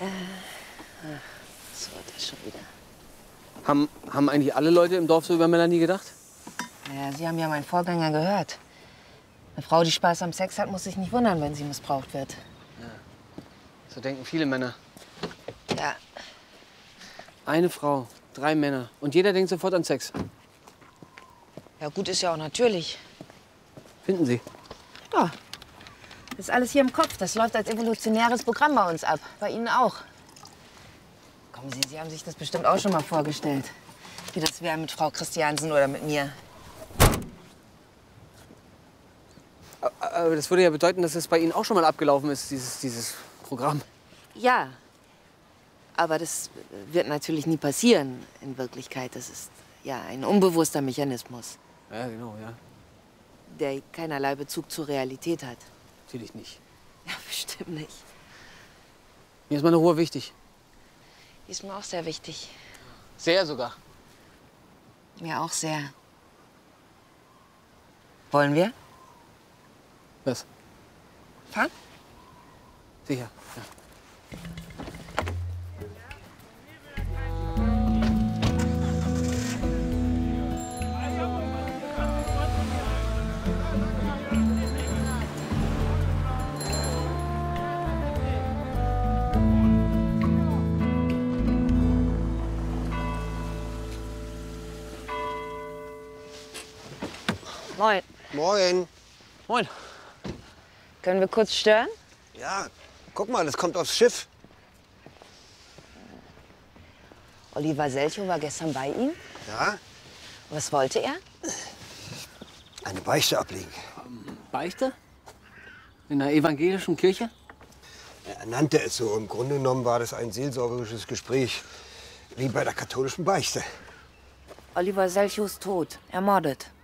So, das schon wieder. Haben eigentlich alle Leute im Dorf so über Melanie gedacht? Naja, Sie haben ja meinen Vorgänger gehört. Eine Frau, die Spaß am Sex hat, muss sich nicht wundern, wenn sie missbraucht wird. Ja. So denken viele Männer. Ja. Eine Frau, 3 Männer. Und jeder denkt sofort an Sex. Ja, gut ist ja auch natürlich. Finden Sie? Ja. Das ist alles hier im Kopf. Das läuft als evolutionäres Programm bei uns ab. Bei Ihnen auch. Kommen Sie, Sie haben sich das bestimmt auch schon mal vorgestellt. Wie das wäre mit Frau Christiansen oder mit mir. Aber das würde ja bedeuten, dass es bei Ihnen auch schon mal abgelaufen ist, dieses Programm. Ja. Aber das wird natürlich nie passieren in Wirklichkeit. Das ist ja ein unbewusster Mechanismus, Ja, genau, ja. der keinerlei Bezug zur Realität hat. Natürlich nicht. Ja, bestimmt nicht. Mir ist meine Ruhe wichtig. Die ist mir auch sehr wichtig. Sehr sogar. Mir auch sehr. Wollen wir? Was? Fahren? Sicher, ja. Moin. Moin. Moin. Können wir kurz stören? Ja, guck mal, das kommt aufs Schiff. Oliver Selchow war gestern bei Ihnen. Ja, Was wollte er? eine Beichte ablegen. Beichte? In einer evangelischen Kirche? Er nannte es so. Im Grunde genommen war das ein seelsorgerisches Gespräch, wie bei der katholischen Beichte. Oliver Selchow ist tot, ermordet.